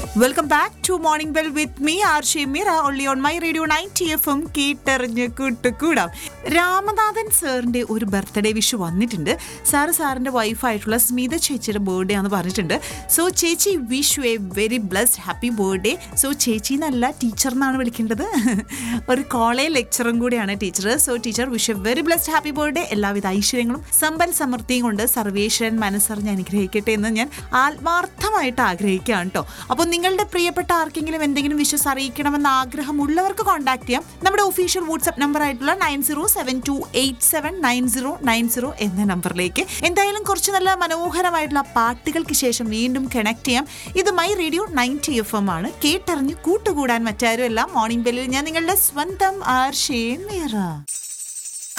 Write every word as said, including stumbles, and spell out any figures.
Welcome back to morning bell with me Arshi Meera only on my radio ninety F M കേട്ടറിഞ്ഞ് കൂട്ടുകൂടാം. രാമനാഥൻ സാറിന്റെ ഒരു birthday wish വന്നിട്ടുണ്ട്. Sir സാറിന്റെ വൈഫായിട്ടുള്ള സ്മിത ചേച്ചിയുടെ ബർത്ത്ഡേ ആണെന്ന് പറഞ്ഞിട്ടുണ്ട്. സോ ചേച്ചി wish you A very blessed happy birthday. So ചേച്ചി എന്നല്ല ടീച്ചർ എന്നാണ് വിളിക്കേണ്ടത്. ഒരു കോളേജ് ലെക്ചറും കൂടിയാണ് teacher. So teacher wish A very blessed happy birthday. എല്ലാവിധ ഐശ്വര്യങ്ങളും സമ്പൽ സമൃദ്ധിയും കൊണ്ട് സർവേശ്വരൻ മനസ്സറിഞ്ഞ് അനുഗ്രഹിക്കട്ടെ എന്ന് ഞാൻ ആത്മാർത്ഥമായിട്ട് ആഗ്രഹിക്കുകയാണ് കേട്ടോ. അപ്പോൾ നിങ്ങളുടെ പ്രിയപ്പെട്ട ആർക്കെങ്കിലും എന്തെങ്കിലും വിശ്വസ് അറിയിക്കണമെന്ന ആഗ്രഹമുള്ളവർക്ക് കോൺടാക്ട് ചെയ്യാം. നമ്മുടെ ഒഫീഷ്യൽ വാട്സ്ആപ്പ് നമ്പർ ആയിട്ടുള്ള nine zero seven to eight seven nine zero nine zero എന്ന നമ്പറിലേക്ക്. എന്തായാലും കുറച്ച് നല്ല മനോഹരമായിട്ടുള്ള പാട്ടുകൾക്ക് ശേഷം വീണ്ടും കണക്ട് ചെയ്യാം. ഇത് my radio ninety F M ആണ്. കേട്ടറിഞ്ഞ് കൂട്ടുകൂടാൻ മറ്റാരും എല്ലാം മോർണിംഗ് ബെല്ലിൽ ഞാൻ നിങ്ങളുടെ സ്വന്തം ആർഷി മീറ.